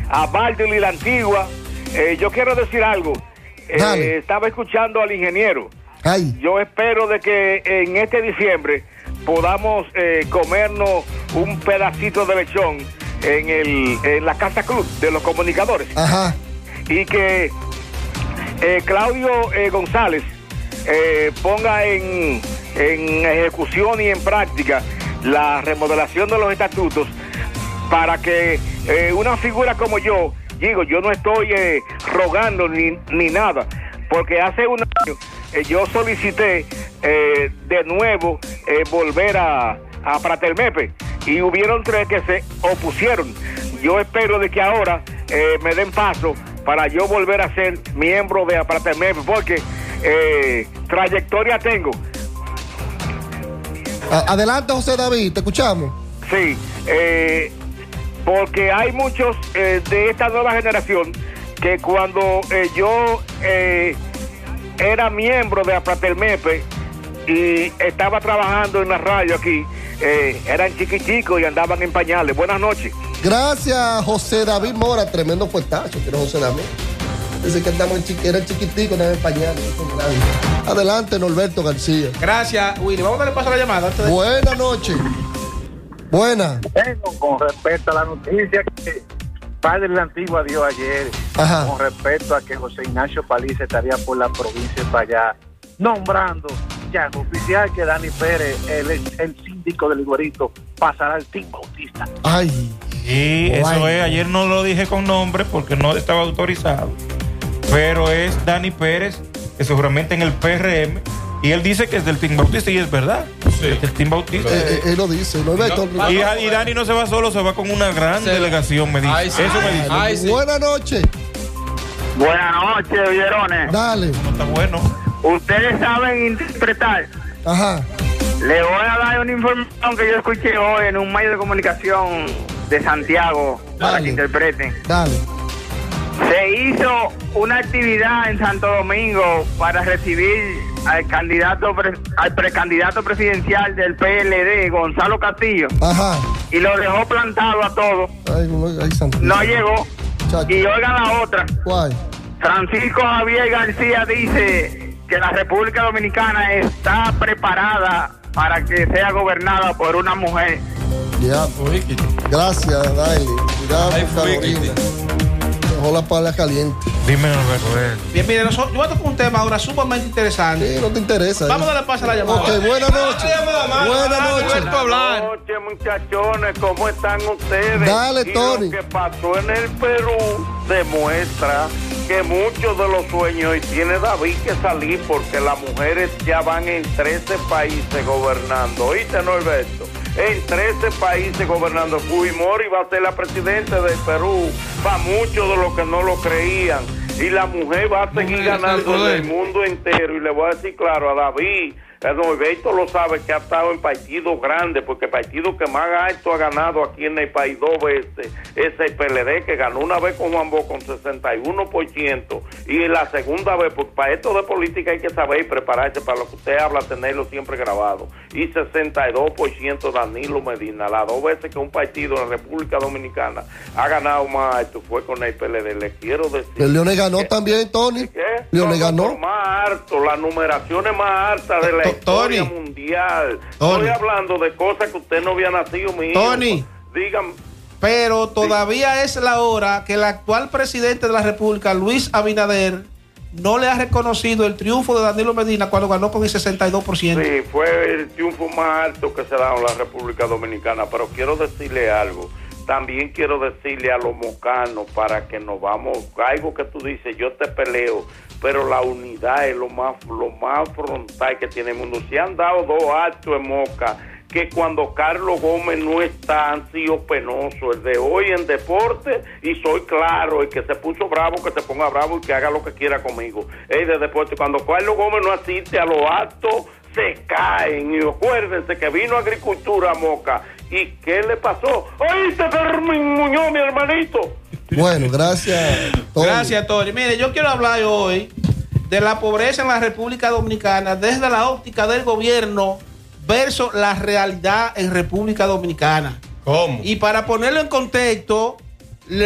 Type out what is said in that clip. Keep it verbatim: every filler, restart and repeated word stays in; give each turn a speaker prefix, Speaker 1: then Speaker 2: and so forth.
Speaker 1: a Baldo y la Antigua. Eh, yo quiero decir algo. Eh, estaba escuchando al ingeniero.
Speaker 2: Ay.
Speaker 1: Yo espero de que en este diciembre podamos eh, comernos un pedacito de lechón en el en la Casa Club de los Comunicadores.
Speaker 2: Ajá.
Speaker 1: Y que eh, Claudio eh, González eh, ponga en, en ejecución y en práctica la remodelación de los estatutos para que eh, una figura como yo, digo, yo no estoy eh, rogando ni, ni nada, porque hace un año eh, yo solicité eh, de nuevo eh, volver a, a Pratermepe y hubieron tres que se opusieron. Yo espero de que ahora eh, me den paso para yo volver a ser miembro de Pratermepe, porque eh, trayectoria tengo.
Speaker 2: Adelante, José David, te escuchamos.
Speaker 1: Sí, eh, porque hay muchos eh, de esta nueva generación que cuando eh, yo eh, era miembro de Pratermepe y estaba trabajando en la radio aquí, eh, eran chiquiticos y andaban en pañales. Buenas noches.
Speaker 2: Gracias, José David Mora, tremendo puestazo, que era José David. Dice que andamos en chiqui, era chiquitico, andaba en pañales. Adelante, Norberto García.
Speaker 3: Gracias, Willy. Vamos a darle paso a la llamada.
Speaker 2: Buenas noches. Buenas.
Speaker 4: Bueno, con respecto a la noticia que Padre de la Antigua dio ayer,
Speaker 2: Ajá.
Speaker 4: con respecto a que José Ignacio Paliza estaría por la provincia para allá, nombrando ya oficial que Dani Pérez, el, el síndico del Iguerito, pasará al Team Bautista.
Speaker 2: Ay.
Speaker 5: Sí, eso es. Ayer no lo dije con nombre porque no estaba autorizado. Pero es Dani Pérez, que seguramente en el P R M, y él dice que es del Team Bautista, y es verdad. Sí. Es del Team Bautista.
Speaker 2: Eh, eh, él lo dice, no,
Speaker 5: no, y, y Dani no se va solo, se va con una gran sí. delegación, me dice. Ay, sí. Eso me dice.
Speaker 2: Ay, sí. Buenas noches.
Speaker 6: Buenas noches, Villerones.
Speaker 2: Dale.
Speaker 5: No está bueno.
Speaker 6: Ustedes saben interpretar.
Speaker 2: Ajá.
Speaker 6: Le voy a dar una información que yo escuché hoy en un medio de comunicación de Santiago. Dale. Para que interpreten.
Speaker 2: Dale.
Speaker 6: Se hizo una actividad en Santo Domingo para recibir al candidato pre, al precandidato presidencial del P L D, Gonzalo Castillo.
Speaker 2: Ajá.
Speaker 6: Y lo dejó plantado a todos.
Speaker 2: Ay, ay,
Speaker 6: no llegó. Chacho. Y oigan la otra.
Speaker 2: ¿Cuál?
Speaker 6: Francisco Javier García dice que la República Dominicana está preparada para que sea gobernada por una mujer.
Speaker 2: Ya, gracias, Daily. Cuidado, Carolina. Dejó la pala caliente.
Speaker 5: Dime, Alberto.
Speaker 3: Bien, mire, nosotros, yo voy a tocar un tema ahora sumamente interesante.
Speaker 2: Sí, no te interesa.
Speaker 3: Vamos
Speaker 2: eh.
Speaker 3: a darle paso a la llamada.
Speaker 2: Ok, buenas noches. Buenas noches.
Speaker 1: Buenas noches, muchachones. ¿Cómo están ustedes?
Speaker 2: Dale,
Speaker 1: y
Speaker 2: Tony.
Speaker 1: Lo que pasó en el Perú demuestra que muchos de los sueños, y tiene David que salir porque las mujeres ya van en trece países gobernando. ¿Oíste, Norberto? En trece países gobernando. Fujimori va a ser la presidenta del Perú. Para muchos de los que no lo creían. Y la mujer va a seguir ganando en el mundo entero. Y le voy a decir claro a David, el Norberto lo sabe, que ha estado en partidos grandes, porque el partido que más alto ha ganado aquí en el país dos veces es el P L D, que ganó una vez con Juan Bosch con sesenta y uno por ciento, y la segunda vez, porque para esto de política hay que saber y prepararse para lo que usted habla, tenerlo siempre grabado, y sesenta y dos por ciento Danilo Medina, las dos veces que un partido en la República Dominicana ha ganado más alto fue con el P L D. Le quiero decir,
Speaker 2: el Leone ganó
Speaker 1: que,
Speaker 2: también, Tony.
Speaker 1: ¿qué?
Speaker 2: Leone
Speaker 1: no,
Speaker 2: ganó
Speaker 1: no, más alto, las numeraciones más altas de la historia
Speaker 3: Tony.
Speaker 1: mundial.
Speaker 3: Tony.
Speaker 1: Estoy hablando de cosas que usted no había nacido, mi hijo.
Speaker 3: Tony.
Speaker 1: Digan.
Speaker 3: Pero todavía es la hora que el actual presidente de la República, Luis Abinader, no le ha reconocido el triunfo de Danilo Medina cuando ganó con el sesenta y dos por ciento.
Speaker 1: Sí, fue el triunfo más alto que se da en la República Dominicana. Pero quiero decirle algo. También quiero decirle a los mocanos, para que nos vamos, algo que tú dices, yo te peleo, pero la unidad es lo más, lo más frontal que tiene el mundo. Se han dado dos actos en Moca que cuando Carlos Gómez no está han sido penosos. El de hoy en deporte, y soy claro, el que se puso bravo, que se ponga bravo y que haga lo que quiera conmigo. El de deporte, cuando Carlos Gómez no asiste a los actos, se caen. Y acuérdense que vino Agricultura a Moca. ¿Y qué le pasó? ¡Oíste, Fermín Muñoz, mi hermanito!
Speaker 2: Bueno, gracias, Tony.
Speaker 3: Gracias, Tony. Mire, yo quiero hablar hoy de la pobreza en la República Dominicana desde la óptica del gobierno versus la realidad en República Dominicana.
Speaker 5: ¿Cómo?
Speaker 3: Y para ponerlo en contexto,